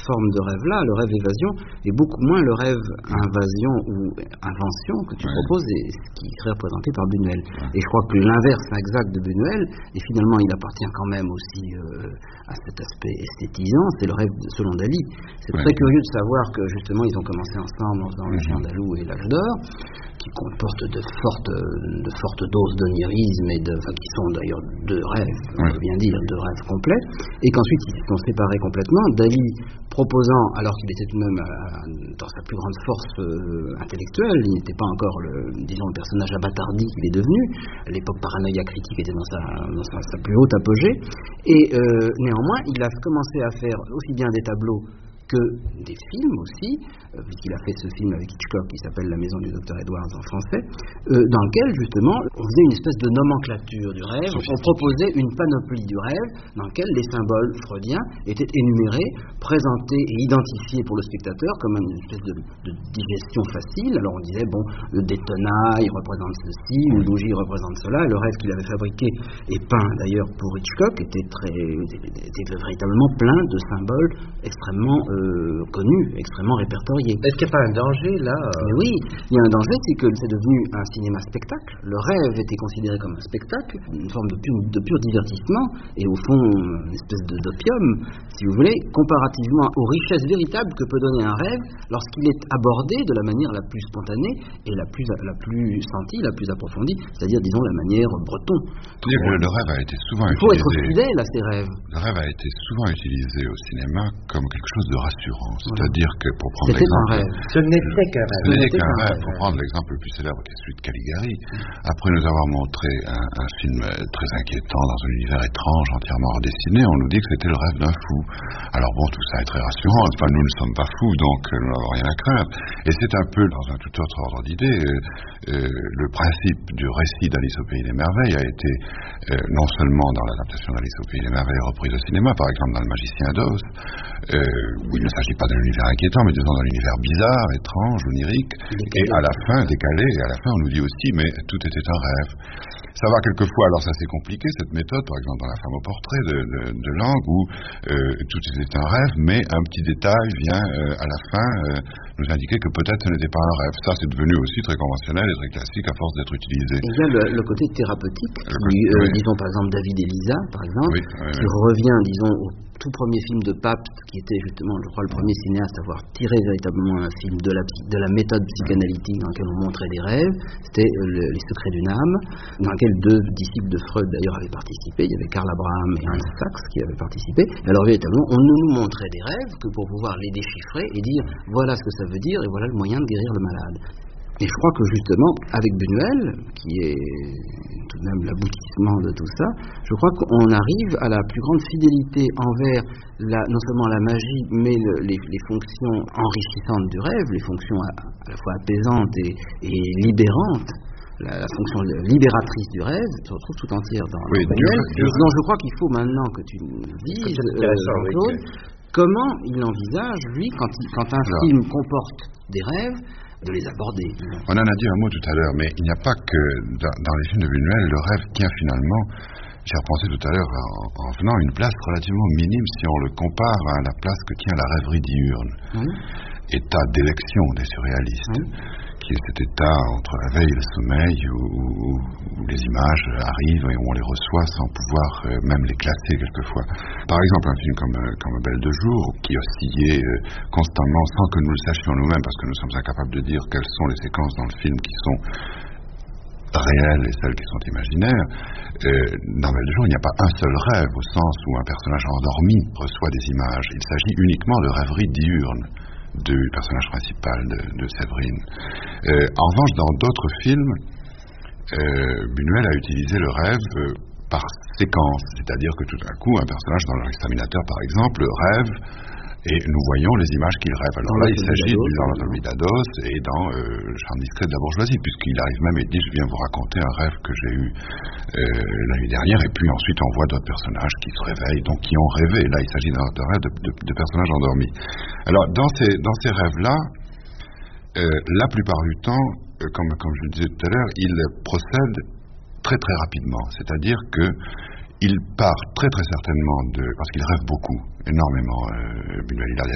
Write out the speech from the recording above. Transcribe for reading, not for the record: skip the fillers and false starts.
forme de rêve-là, le rêve évasion, est beaucoup moins le rêve invasion ou invention que tu proposes, et ce qui serait représenté par Buñuel. Et je crois que l'inverse exact de Buñuel, et finalement il appartient quand même aussi à cet aspect esthétisant, c'est le rêve selon Dali. C'est très curieux de savoir que justement ils ont commencé ensemble en faisant Le Chien d'Alou et L'Âge d'Or, qui comportent de fortes doses d'onirisme et qui sont d'ailleurs deux rêves, on peut bien dire, deux rêves complets, et qu'ensuite ils se sont séparés complètement. Dali proposant, alors qu'il était tout de même dans sa plus grande force intellectuelle, il n'était pas encore le personnage abattardi qu'il est devenu. À l'époque, Paranoïa critique était dans sa plus haute apogée, et néanmoins il a commencé à faire aussi bien des tableaux que des films aussi, puisqu'il a fait ce film avec Hitchcock qui s'appelle La Maison du Docteur Edwards en français, dans lequel justement on faisait une espèce de nomenclature du rêve, on proposait une panoplie du rêve dans lequel les symboles freudiens étaient énumérés, présentés et identifiés pour le spectateur comme une espèce de digestion facile. Alors on disait, bon, le Daytona il représente ceci, ou Lougie représente cela, et le rêve qu'il avait fabriqué et peint d'ailleurs pour Hitchcock était véritablement plein de symboles extrêmement connu, extrêmement répertorié. Est-ce qu'il n'y a pas un danger là Mais oui, il y a un danger, c'est que c'est devenu un cinéma-spectacle. Le rêve était considéré comme un spectacle, une forme de pur divertissement, et au fond une espèce d'opium, si vous voulez, comparativement aux richesses véritables que peut donner un rêve lorsqu'il est abordé de la manière la plus spontanée et la plus sentie, la plus approfondie, c'est-à-dire, disons, la manière breton. Le rêve a été souvent utilisé. Il faut être fidèle à ces rêves. Le rêve a été souvent utilisé au cinéma comme quelque chose de rassurant, c'est-à-dire que pour prendre l'exemple, ce n'était qu'un rêve. Ce n'était qu'un rêve. Pour prendre l'exemple le plus célèbre qui est celui de Caligari, après nous avoir montré un film très inquiétant dans un univers étrange, entièrement redessiné, on nous dit que c'était le rêve d'un fou. Alors bon, tout ça est très rassurant. Enfin, nous ne sommes pas fous, donc nous n'avons rien à craindre. Et c'est un peu dans un tout autre ordre d'idée. Le principe du récit d'Alice au Pays des Merveilles a été non seulement dans l'adaptation d'Alice au Pays des Merveilles reprise au cinéma, par exemple dans Le Magicien d'Oz, où il ne s'agit pas d'un univers inquiétant, mais disons d'un univers bizarre, étrange, onirique, et à la fin décalé, et à la fin on nous dit aussi, mais tout était un rêve. Ça va quelquefois, alors ça c'est compliqué cette méthode, par exemple dans La Femme au portrait de Lang, où tout était un rêve, mais un petit détail vient à la fin nous indiquer que peut-être ce n'était pas un rêve. Ça c'est devenu aussi très conventionnel et très classique à force d'être utilisé. Il y a le côté thérapeutique, disons par exemple David et Lisa, par exemple, qui revient, disons, au tout premier film de Pabst, qui était justement, je crois, le premier cinéaste à avoir tiré véritablement un film de la méthode psychanalytique dans laquelle on montrait des rêves, c'était Les Secrets d'une âme, dans lequel deux disciples de Freud d'ailleurs avaient participé. Il y avait Karl Abraham et Hans Sachs qui avaient participé. Et alors véritablement, on ne nous montrait des rêves que pour pouvoir les déchiffrer et dire voilà ce que ça veut dire et voilà le moyen de guérir le malade. Et je crois que justement, avec Buñuel, qui est tout de même l'aboutissement de tout ça, je crois qu'on arrive à la plus grande fidélité envers non seulement la magie, mais les fonctions enrichissantes du rêve, les fonctions à la fois apaisantes et libérantes. La fonction libératrice du rêve se retrouve tout entière dans Buñuel. Donc je crois qu'il faut maintenant que tu nous dises, Jean-Claude, comment il envisage, lui, quand un film comporte des rêves, de les aborder. On en a dit un mot tout à l'heure, mais il n'y a pas que dans les films de Buñuel, le rêve tient finalement, j'ai repensé tout à l'heure en venant, une place relativement minime si on le compare à la place que tient la rêverie diurne. État d'élection des surréalistes, qui est cet état entre la veille et le sommeil où les images arrivent et où on les reçoit sans pouvoir même les classer quelquefois. Par exemple, un film comme Belle de jour, qui oscillait constamment sans que nous le sachions nous-mêmes, parce que nous sommes incapables de dire quelles sont les séquences dans le film qui sont réelles et celles qui sont imaginaires. Dans Belle de jour, il n'y a pas un seul rêve au sens où un personnage endormi reçoit des images. Il s'agit uniquement de rêverie diurne du personnage principal de Séverine. En revanche, dans d'autres films, Buñuel a utilisé le rêve par séquence, c'est-à-dire que tout à coup, un personnage dans l'exterminateur, par exemple, rêve et nous voyons les images qu'il rêve. Alors là, il s'agit du L'Anatomie d'Ados et dans Le charme discret de la bourgeoisie, puisqu'il arrive même et dit je viens vous raconter un rêve que j'ai eu l'année dernière, et puis ensuite on voit d'autres personnages qui se réveillent, donc qui ont rêvé. Là, il s'agit d'un rêve de personnages endormis. Alors dans ces rêves-là, la plupart du temps, comme je le disais tout à l'heure, il procède très très rapidement, c'est-à-dire que il part très très certainement parce qu'il rêve beaucoup, énormément. Buñuel, il a